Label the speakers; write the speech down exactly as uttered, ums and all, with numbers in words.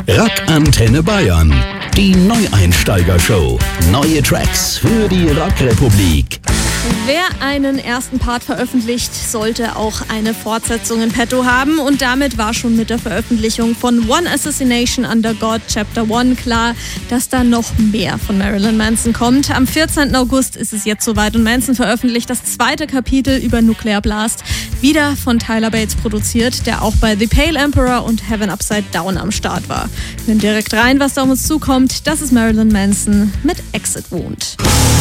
Speaker 1: Rock Antenne Bayern. Die Neueinsteiger-Show. Neue Tracks für die Rockrepublik.
Speaker 2: Wer einen ersten Part veröffentlicht, sollte auch eine Fortsetzung in petto haben. Und damit war schon mit der Veröffentlichung von One Assassination Under God Chapter eins klar, dass da noch mehr von Marilyn Manson kommt. Am vierzehnten August ist es jetzt soweit und Manson veröffentlicht das zweite Kapitel über Nuclear Blast, wieder von Tyler Bates produziert, der auch bei The Pale Emperor und Heaven Upside Down am Start war. Wir hören direkt rein, was da auf uns zukommt. Das ist Marilyn Manson mit Exit Wound.